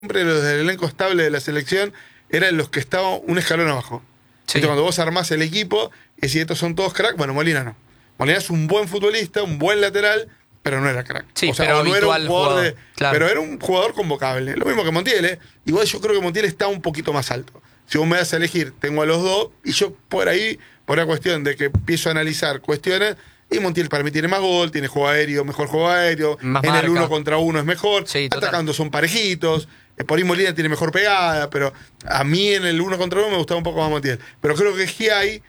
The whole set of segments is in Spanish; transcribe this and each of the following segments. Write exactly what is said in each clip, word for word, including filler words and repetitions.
siempre los del elenco estable de la selección eran los que estaban un escalón abajo. Sí. Entonces, cuando vos armás el equipo, y si estos son todos crack, bueno, Molina no. Molina es un buen futbolista, un buen lateral, pero no era crack. Sí, o sea, pero no era un habitual jugador, jugador, de, claro. pero era un jugador convocable. Lo mismo que Montiel, ¿eh? Igual yo creo que Montiel está un poquito más alto. Si vos me das a elegir, tengo a los dos, y yo por ahí, por una cuestión de que empiezo a analizar cuestiones, y Montiel para mí tiene más gol, tiene juego aéreo, mejor juego aéreo, Más en marca. el uno contra uno es mejor, Sí, total. atacando son parejitos, eh, por ahí Molina tiene mejor pegada, pero a mí en el uno contra uno me gustaba un poco más Montiel. Pero creo que Giai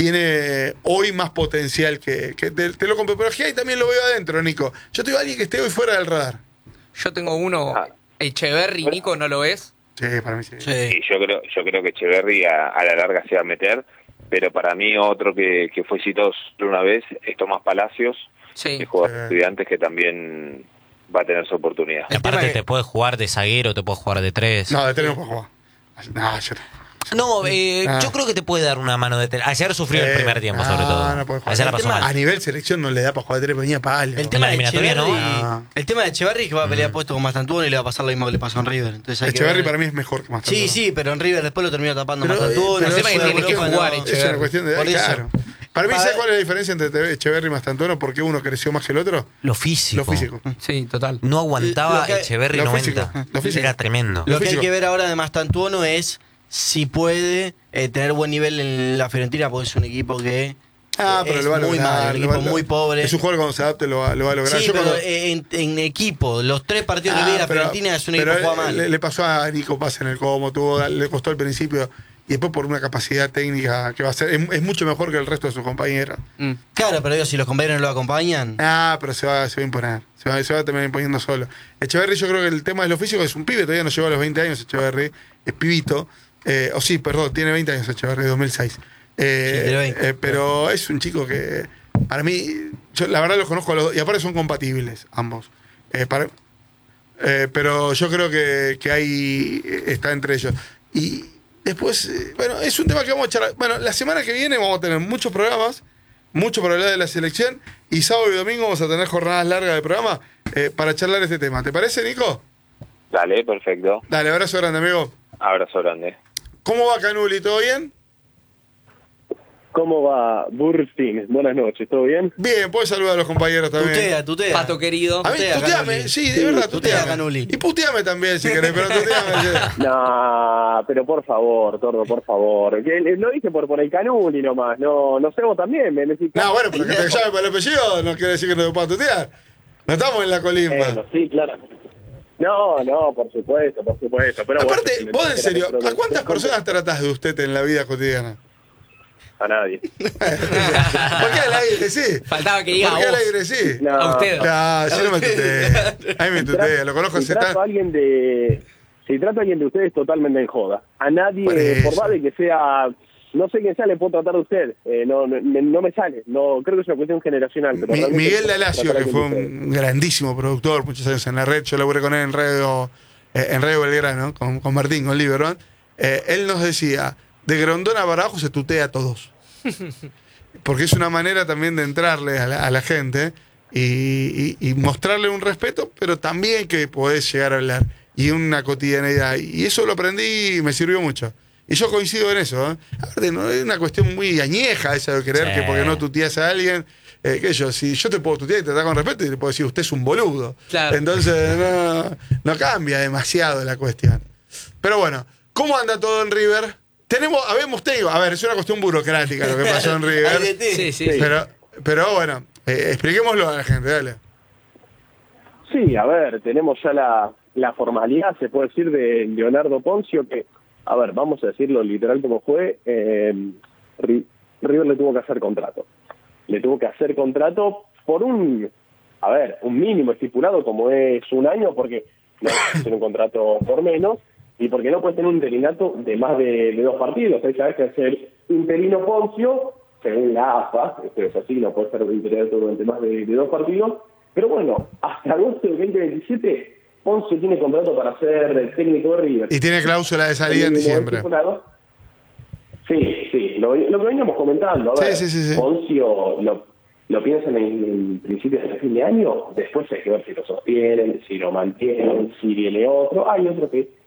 tiene hoy más potencial que, que te, te lo compro, pero Giai también lo veo adentro, Nico. Yo te digo a alguien que esté hoy fuera del radar. Yo tengo uno, Ah. Echeverri, Nico, ¿no lo ves? Sí, para mí sí. Sí. Y yo creo, yo creo que Echeverri a, a la larga se va a meter, pero para mí otro que, que fue citado solo una vez es Tomás Palacios, Sí. que juega Sí. a Estudiantes, que también va a tener su oportunidad. El tema Aparte es- te puede jugar de zaguero, te puede jugar de tres. No, de tres no puedo jugar. No, yo No, eh, Ah. yo creo que te puede dar una mano de tres. Ayer sufrió el Eh, primer tiempo, no, sobre todo. no puede jugar. Ayer la El pasó tema- mal. A nivel selección no le da para jugar de tres, venía palo. El tema, la de eliminatoria, Echeverri, ¿no? Ah. el tema de Echeverri es que va a pelear puesto con Mastantuono y le va a pasar lo mismo que le pasó en River. Entonces hay que Echeverri ver- para mí es mejor que Mastantuono. Sí, sí, pero en River después lo termina tapando Pero, Mastantuono. pero el tema es que después tiene que Europa, jugar no. Es una Echeverri. cuestión de Por eso. claro. Para mí, Para- ¿sabes cuál es la diferencia entre Echeverri y Mastantuono? ¿Por qué uno creció más que el otro? Lo físico. Lo físico. Sí, total. No aguantaba Lo que- Echeverri lo noventa. físico, lo físico. Era tremendo. Lo Lo que hay físico. que ver ahora de Mastantuono es si puede eh, tener buen nivel en la Fiorentina, porque es un equipo que Ah, eh, pero es lo va a muy lograr. mal, un lo va a equipo lograr. muy pobre. Es un jugador que cuando se adapte lo va, lo va a lograr. Sí, Yo pero cuando- eh, en, en equipo, los tres partidos que vi de Ah, la pero- Fiorentina es un equipo pero que juega mal. Le, le pasó a Nico Paz en el Como, tuvo, le costó al principio. Y después por una capacidad técnica que va a ser. Es, es mucho mejor que el resto de sus compañeros. Mm. Claro, pero digo, si los compañeros no lo acompañan. Ah, pero se va, se va a imponer. Se va, se va a terminar imponiendo solo. Echeverri, yo creo que el tema de lo físico es un pibe, todavía no llegó a los veinte años. Echeverri es pibito. Eh, o sí, perdón, tiene veinte años Echeverri, dos mil seis. Eh, Sí, tiene veinte. eh, pero es un chico que, para mí, yo la verdad los conozco a los dos. Y aparte son compatibles ambos. Eh, para- eh, pero yo creo que, que ahí está entre ellos. Y después, eh, bueno, es un tema que vamos a charlar. Bueno, la semana que viene vamos a tener muchos programas, mucho para hablar de la selección. Y sábado y domingo vamos a tener jornadas largas de programa eh, para charlar este tema. ¿Te parece, Nico? Dale, perfecto. Dale, abrazo grande, amigo. Abrazo grande. ¿Cómo va Canuli? ¿Todo bien? ¿Cómo va Burstein? Buenas noches, ¿todo bien? Bien, puedes saludar a los compañeros también. Tutea, tutea. Pato querido. A mí, Tutea, tuteame, Canuli. sí, de Sí, verdad, tutea, tuteame. Canuli. Y puteame también si querés, pero tuteame. No, pero por favor, Tordo, por favor. Que, eh, Lo dije por, por el Canuli nomás, no no sé vos también. Me decís, No, bueno, pero que te llame por el apellido no quiere decir que no te puedas tutear. No estamos en la colimba. Bueno, sí, claro. No, no, por supuesto, por supuesto. Pero Aparte, bueno, vos en serio, pero- ¿a cuántas personas tratás de usted en la vida cotidiana? A nadie. ¿Por qué al aire sí? Faltaba que diga ¿Por qué al vos. aire sí? No. A usted. No, yo no me tutea. A mí me tutea, lo conozco Si hace trato a tanto. alguien de... Si trato a alguien de ustedes, totalmente en joda. A nadie, Por por, eso. más de que sea... No sé quién sea, le puedo tratar de usted. Eh, no, no, me, no me sale. No, creo que es una cuestión generacional. Pero Mi- realmente Miguel tratar a Dalacio, que alguien fue de ustedes. un grandísimo productor, muchos años en la red, yo laburé con él en Radio, eh, en Radio Belgrano, con, con Martín, con Liberón, eh, él nos decía, de Grondona para abajo se tutea a todos. Porque es una manera también de entrarle a la, a la gente y, y- y mostrarle un respeto, pero también que podés llegar a hablar y una cotidianeidad. Y eso lo aprendí y me sirvió mucho. Y yo coincido en eso. ¿eh? Aparte, no es una cuestión muy añeja esa de creer Sí. que porque no tuteas a alguien, eh, que yo, si yo te puedo tutear y te tratar con respeto y te puedo decir, usted es un boludo. Claro. Entonces no, no cambia demasiado la cuestión. Pero bueno, ¿cómo anda todo en River? Tenemos, habemos tenido, a ver, es una cuestión burocrática lo que pasó en Ay, de River. ti. Sí, sí. Pero, pero bueno, eh, expliquémoslo a la gente, dale. Sí, a ver, tenemos ya la, la formalidad, se puede decir, de Leonardo Poncio, que, a ver, vamos a decirlo literal como fue, eh, Ri- River le tuvo que hacer contrato. Le tuvo que hacer contrato por un, a ver, un mínimo estipulado como es un año, porque no puedes hacer un contrato por menos, y porque no puedes tener un interinato de más de, de dos partidos. Hay que hacer interino Poncio, según la A F A, esto es así, no puede ser interinato durante más de, de dos partidos. Pero bueno, hasta agosto del veinte veintisiete, Poncio tiene contrato para ser el técnico de River. Y tiene cláusula de salida en El mínimo diciembre. estipulado. Sí, sí, lo, lo que veníamos comentando. A ver, Sí, sí, sí, sí. Poncio lo, lo piensan en, en principios de fin de año, después hay que ver si lo sostienen, si lo mantienen, si viene otro. Hay otros que